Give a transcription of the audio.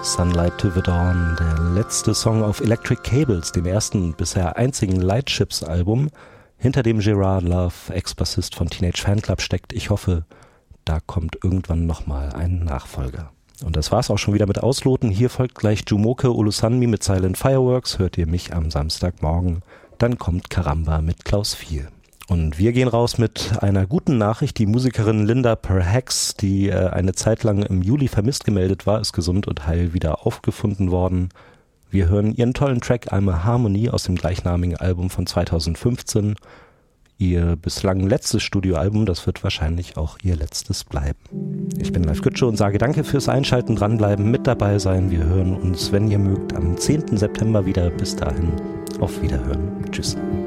Sunlight to the Dawn, der letzte Song auf Electric Cables, dem ersten und bisher einzigen Lightships-Album, hinter dem Gerard Love, Ex-Bassist von Teenage Fanclub, steckt. Ich hoffe, da kommt irgendwann nochmal ein Nachfolger. Und das war's auch schon wieder mit Ausloten. Hier folgt gleich Jumoke Olusanmi mit Silent Fireworks. Hört ihr mich am Samstagmorgen. Dann kommt Karamba mit Klaus Viel. Und wir gehen raus mit einer guten Nachricht. Die Musikerin Linda Perhacs, die eine Zeit lang im Juli vermisst gemeldet war, ist gesund und heil wieder aufgefunden worden. Wir hören ihren tollen Track I'm a Harmony aus dem gleichnamigen Album von 2015. Ihr bislang letztes Studioalbum, das wird wahrscheinlich auch ihr letztes bleiben. Ich bin Live Gütsche und sage danke fürs Einschalten, dranbleiben, mit dabei sein. Wir hören uns, wenn ihr mögt, am 10. September wieder. Bis dahin, auf Wiederhören. Tschüss.